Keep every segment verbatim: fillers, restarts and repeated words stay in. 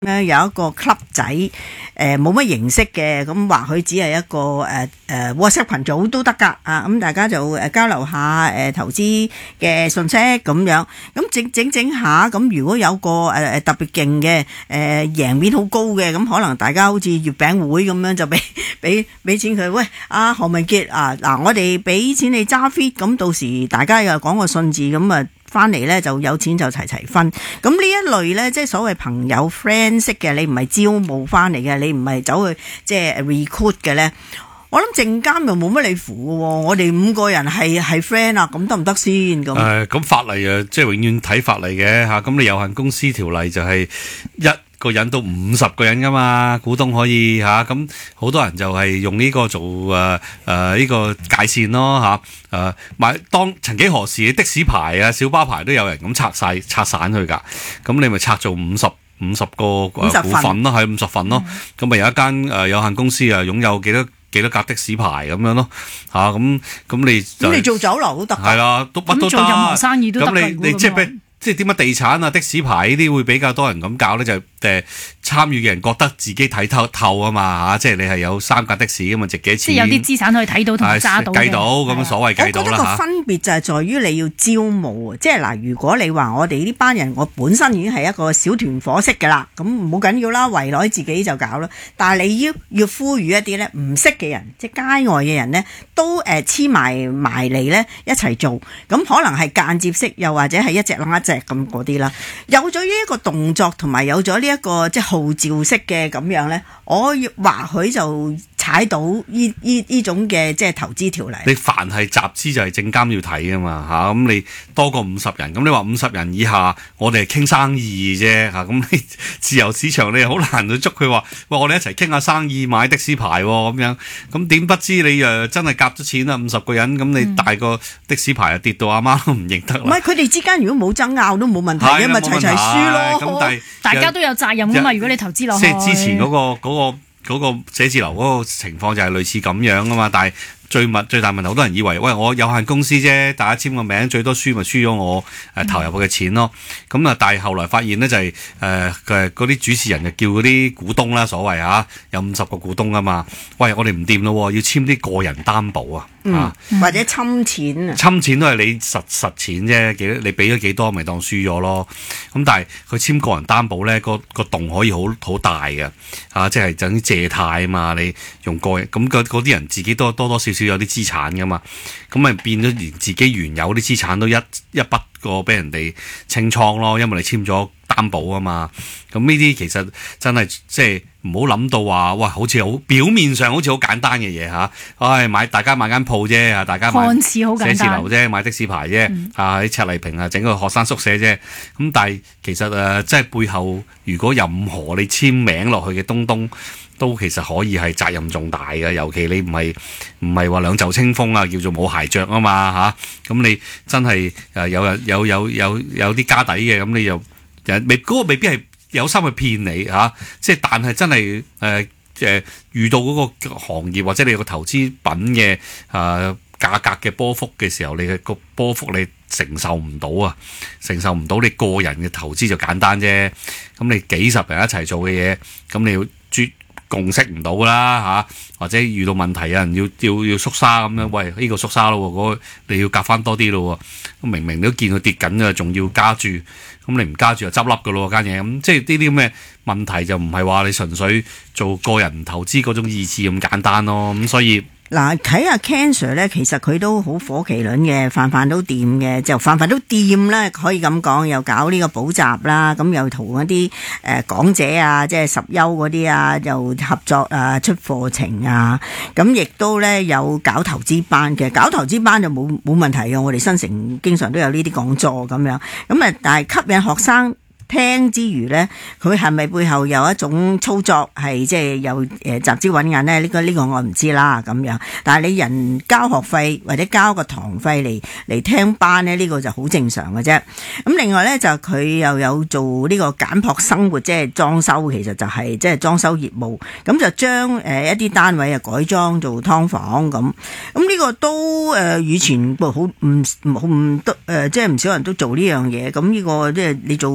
咧有一個 club 仔，誒冇乜形式嘅，咁或許只係一個誒誒、呃、WhatsApp 群組都得㗎啊！咁大家就誒交流下誒、呃、投資嘅信息咁樣，咁整整整下，咁如果有個誒誒、呃、特別勁嘅誒贏面好高嘅，咁可能大家好似月餅會咁樣就俾俾俾錢佢，喂阿、啊、何文傑啊，嗱我哋俾錢你揸 fit，咁到時大家又講個信字咁啊。翻嚟咧就有錢就齊齊分，咁呢一類咧即係所謂朋友 friend 識嘅，你唔係招募翻嚟嘅，你唔係走去即係 recruit 嘅咧，我諗證監又冇乜理符嘅喎，我哋五個人係係 friend 啊，咁得唔得先咁？ 誒，咁法例啊，即係永遠睇法例嘅嚇，咁你有限公司條例就係一個人到五十個人噶嘛，股東可以嚇，咁好多人就係用呢個做誒誒呢個界線咯嚇，誒買當曾幾何時的士牌啊、小巴牌都有人咁拆晒拆散佢㗎，咁你咪拆做五十五十個股份咯，係五十份咯，咁咪有一間誒有限公司啊擁有幾多幾多架的士牌咁樣咯嚇，咁咁你咁你做酒樓都得㗎， 係啦，都乜都得， 做任何生意都得㗎。 咁你你即係即係點解地產啊、的士牌呢啲會比較多人咁搞咧？就誒參與嘅人覺得自己睇透透啊嘛嚇，即係你係有三架的士咁嘛，值幾錢？ 即係有啲資產可以睇到同揸到嘅， 計到咁樣所謂計到啦嚇。 我覺得個分別就係在於你要招募啊，即係嗱，如果你話我哋呢班人，我本身已經係一個小團伙式嘅啦，咁冇緊要啦，圍內自己就搞啦。但係你要要呼籲一啲咧唔識嘅人，即係街外嘅人咧，都誒黐埋埋嚟咧一齊做，咁可能係間接式，又或者係一隻攬一隻咁嗰啲啦。有咗呢一個動作同埋有咗呢一個即係號召式嘅咁樣咧，我或許就踩到呢呢呢種嘅即係投資條例。 你凡係集資就係證監要睇噶嘛嚇，咁你多過五十人，咁你話五十人以下，我哋係傾生意啫嚇，咁你自由市場你好難去捉佢話，喂我哋一齊傾下生意買的士牌喎咁樣，咁點不知你誒真係夾咗錢啦五十個人，咁你大個的士牌啊跌到阿媽都唔認得啦。 唔係佢哋之間如果冇爭拗都冇問題嘅，咪齊齊輸咯。 咁但係大家都有責任噶嘛，如果你投資落去。 即係之前嗰個嗰個嗰個寫字樓嗰個情況就係類似咁樣啊嘛，但係最物最大問題，好多人以為喂我有限公司啫，大家簽個名，最多輸咪輸咗我誒、呃、投入嘅錢咯。咁啊，但係後來發現呢，就係誒嘅嗰啲主持人就叫嗰啲股東啦，所謂啊有五十個股東啊嘛，喂我哋唔掂咯，要簽啲個人擔保啊。 嗯啊、 或者侵錢啊， 侵錢都係你實實錢啫，幾你俾咗幾多咪當輸咗咯。咁但係佢簽個人擔保咧，個個洞可以好好大嘅，啊，即係等於借貸啊嘛。你用個人咁嗰啲人自己都多多少少有啲資產噶嘛，咁咪變咗連自己原有啲資產都一一筆過俾人哋清倉咯，因為你簽咗擔保啊嘛。咁呢啲其實真係即係唔好諗到話，哇！好似好表面上好似好簡單嘅嘢嚇，唉買大家買間鋪啫嚇，大家買寫字樓啫，買的士牌啫， 嗯、 啊喺赤泥坪啊整個學生宿舍啫。咁但係其實誒，即係背後如果任何你簽名落去嘅東東，都其實可以係責任重大嘅。尤其你唔係唔係話兩袖清風啊，叫做冇鞋着啊嘛嚇。咁你真係誒有人有有有有啲家底嘅，咁你又未嗰個未必係有心去騙你嚇、啊，即係但係真係誒誒遇到嗰個行業或者你個投資品嘅誒、呃、價格嘅波幅嘅時候，你嘅個波幅你承受唔到啊，承受唔到。你個人嘅投資就簡單啫，咁你幾十人一齊做嘅嘢，咁你要絕共識唔到啦嚇，或者遇到問題有人要要要縮沙咁樣，喂呢、呢個縮沙咯，嗰、嗰個、你要夾翻多啲咯，咁明明你都見佢跌緊嘅，仲要加注，咁你唔加注就執笠噶咯間嘢，咁即係呢啲咁嘅問題就唔係話你純粹做個人投資嗰種意志咁簡單咯，咁所以。 嗱，睇下 Ken Sir 咧，其實佢都好火麒麟嘅，飯飯都掂嘅，就飯飯都掂啦，可以咁講，又搞呢個補習啦，咁又同一啲誒講者啊，即係十優嗰啲啊，又合作啊，出課程啊，咁亦都咧有搞投資班嘅，搞投資班就冇冇問題嘅，我哋新城經常都有呢啲講座咁樣，咁啊，但係吸引學生聽之餘呢，佢係咪背後有一種操作係即係有誒集資揾眼呢？呢、呢個呢、呢個我唔知啦咁樣。但係你人交學費或者交個堂費嚟嚟聽班呢，呢、呢個就好正常嘅啫。咁另外呢，就佢又有做呢個簡樸生活，即係裝修，其實就係即係裝修業務。咁就將誒一啲單位啊改裝做劏房咁。咁呢個都誒以前好唔唔唔都誒，即係唔少人都做呢樣嘢。咁呢個即係你做簡樸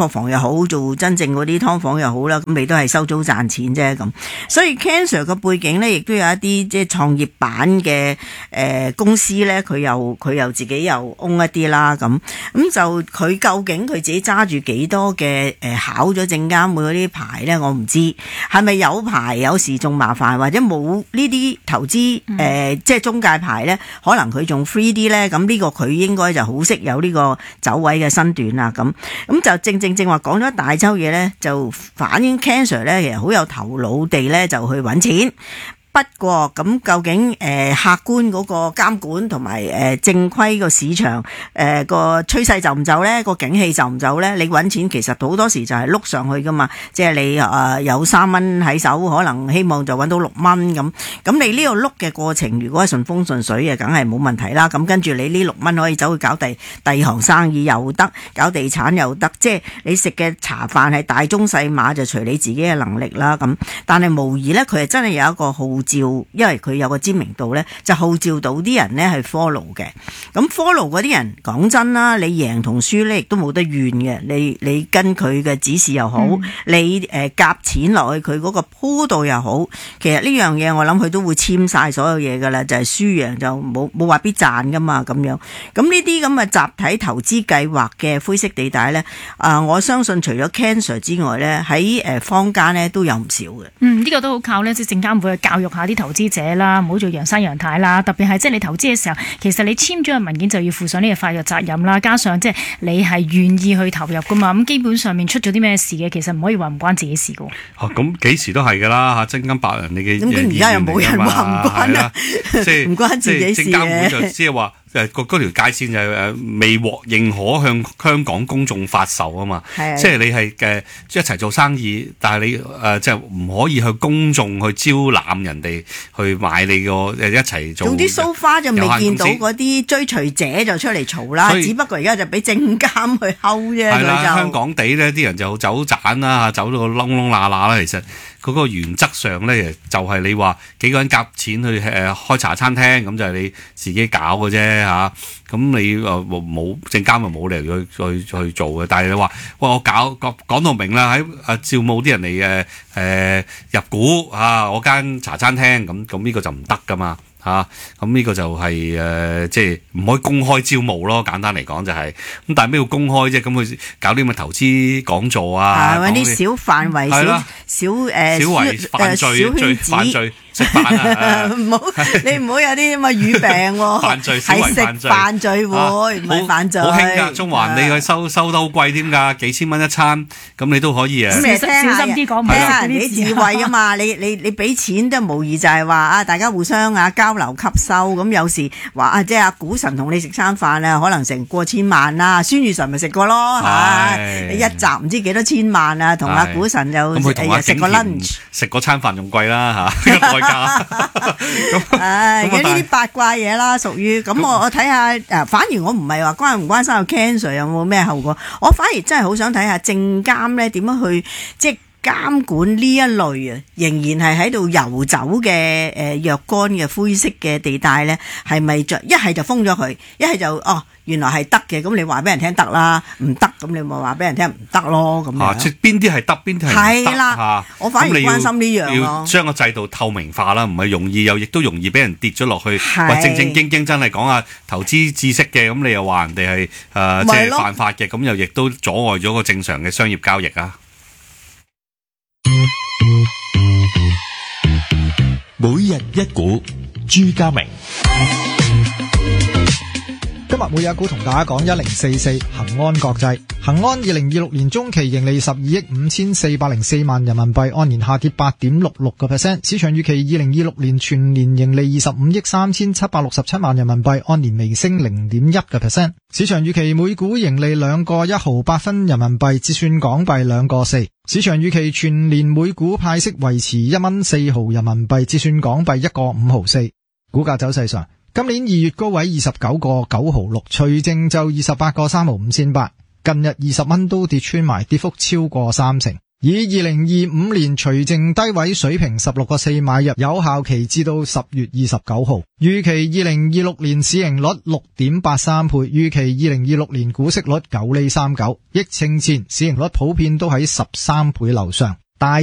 破房又好，做真正嗰啲劏房又好啦，咁你都係收租賺錢啫咁。所以 Ken Sir 嘅背景咧，亦都有一啲即係創業板嘅誒、呃、公司咧，佢又佢又自己又 own 一啲啦咁。咁就佢究竟佢自己揸住幾多嘅誒、呃、考咗證監會嗰啲牌咧，我唔知係咪有牌有時仲麻煩，或者冇呢啲投資誒、呃、即係中介牌咧，可能佢仲 free 啲咧。咁呢個佢應該就好識有呢個走位嘅身段啦。咁咁就正正正話講咗一大抽嘢咧，就反映 Ken Sir 咧其實好有頭腦地咧就去揾錢。不過咁究竟誒、呃、客觀嗰個監管同埋誒正規個市場誒個趨勢就唔走咧，個景氣就唔走咧？你揾錢其實好多時就係碌上去噶嘛，即係你誒、呃、有三蚊喺手，可能希望就揾到六蚊咁。咁你呢個碌嘅過程，如果係順風順水嘅，梗係冇問題啦。咁跟住你呢六蚊可以走去搞第第二行生意又得，搞地產又得，即係你食嘅茶飯係大中細碼就隨你自己嘅能力啦。咁但係無疑咧，佢係真係有一個好照，因為佢有個知名度咧，就號召到啲人咧係 follow 嘅。咁 follow 嗰啲人，講真啦，你贏同輸咧亦都冇得怨嘅。你你跟佢嘅指示又好，嗯、你誒夾、呃、錢落去佢嗰個鋪度又好，其實呢樣嘢我諗佢都會簽晒所有嘢噶啦，就係、是、輸贏就冇冇話必賺噶嘛咁樣。咁呢啲咁嘅集體投資計劃嘅灰色地帶咧，啊、呃，我相信除咗 Ken Sir 之外咧，喺誒坊間咧都有唔少嘅。 嗯，呢、這個都好靠咧，即係證監會去教育下啲投資者啦，唔好做洋生洋太啦。特別係即係你投資嘅時候，其實你簽咗個文件就要負上呢個法律責任啦。加上即係你係願意去投入噶嘛，咁基本上面出咗啲咩事嘅，其實唔可以話唔關自己事噶。 哦，咁幾時都係噶啦嚇，真金白銀你嘅。 咁而家又冇人話唔關啦，即係唔關自己事嘅。證監會就即係話。誒嗰嗰條界線就係誒未獲認可向香港公眾發售啊嘛，的即係你係誒一齊做生意，但係你誒、呃、即係唔可以向公眾去招攬人哋去買你個誒一齊做。總之 so far 就未見到嗰啲追隨者就出嚟嘈啦，只不過而家就俾證監去睺啫。係啦，香港地咧啲人就走盞啦，走到個窿窿罅罅啦，其實。嗰個原則上咧，就係、是、你話幾個人夾錢去誒、呃、開茶餐廳，咁就係你自己搞嘅啫嚇。咁、啊、你誒冇證監就冇理由去去去做嘅。但係你話，喂我搞講講到明啦，喺誒招募啲人嚟誒誒入股啊，我間茶餐廳咁咁呢個就唔得噶嘛。嚇，咁呢、啊、個就係、是、誒、呃，即係唔可以公開招募咯。簡單嚟講就係、是，咁但係咩叫公開啫？咁佢搞啲咁嘅投資講座啊， 揾啲小範圍、小小誒小為犯罪、罪犯罪。食飯啊！ 唔好，你唔好有啲咁嘅語病喎。犯罪，係食飯聚會，唔係犯罪。好興㗎， 中環你去收收得好貴添㗎，幾千蚊一餐，咁你都可以啊。 咁你小心啲講，聽下人哋啲智慧啊嘛！你你你俾錢都無疑就係話啊，大家互相啊交流吸收。咁有時話啊，即係阿股神同你食餐飯啊，可能成過千萬啦。孫宇晨咪食過咯嚇，一集唔知幾多千萬啊，同阿股神就食個 lunch， 食嗰餐飯仲貴啦嚇。 唉，咁呢啲八卦嘢啦，屬於咁我我睇下誒，反而我唔係話關唔關心個 Ken Sir 有冇咩後果，我反而真係好想睇下證監咧點樣去即係監管呢一類啊，仍然係喺度遊走嘅誒若干嘅灰色嘅地帶咧，係咪就一係就封咗佢，一係就哦原來係得嘅，咁你話俾人聽得啦，唔得咁你咪話俾人聽唔得咯咁樣。 啊，即係邊啲係得，邊啲係唔得。係啦，啊、 我反而關心呢樣咯。 要將個制度透明化啦，唔係容易又亦都容易俾人跌咗落去。話正正經經真係講下投資知識嘅，咁你又話人哋係誒即係犯法嘅，咁又亦都阻礙咗個正常嘅商業交易啊。 每日一股，朱家明。今日每日一股同大家講一零四四恒安國際。恒安二零二六年中期盈利十二億五千四百零四萬人民幣，按年下跌八點六六個 percent。市場預期二零二六年全年盈利二十五億三千七百六十七萬人民幣，按年微升零點一個 percent。市場預期每股盈利兩個一毫八分人民幣，折算港幣兩個四。市場預期全年每股派息維持一蚊四毫人民幣，折算港幣一個五毫四。股價走勢上，今年二月高位二十九個九毫六，除淨就二十八個三毫五仙八，近日二十蚊都跌穿埋，跌幅超過三成。 以二零二五年除淨低位水平十六個四買入，有效期至到十月二十九號。預期二零二六年市盈率六點八三倍，預期二零二六年股息率九厘三九。疫情前市盈率普遍都喺十三倍樓上。